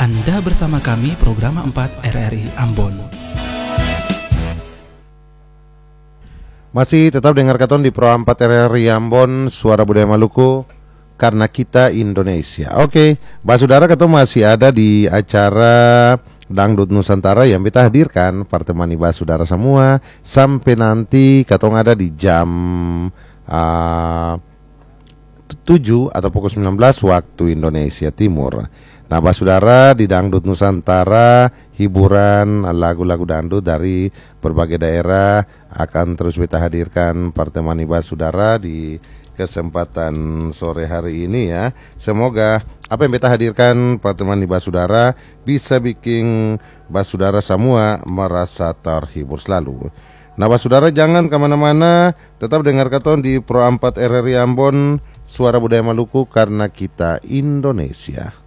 Anda bersama kami program 4 RRI Ambon. Masih tetap dengar katon di Pro 4 RRI Ambon, Suara Budaya Maluku, karena kita Indonesia. Oke, Saudara, ketemu masih ada di acara Dangdut Nusantara yang kita hadirkan pertemani Saudara semua sampai nanti katong ada di jam 7 atau pukul 19 waktu Indonesia Timur. Nah, Saudara, di Dangdut Nusantara, hiburan lagu-lagu dangdut dari berbagai daerah akan terus kita hadirkan pertemani Saudara di kesempatan sore hari ini ya. Semoga apa yang kita hadirkan pertemani Saudara bisa bikin Saudara semua merasa terhibur selalu. Nah, Saudara, jangan kemana-mana, tetap dengar katon di Pro 4 RRI Ambon, Suara Budaya Maluku, karena kita Indonesia.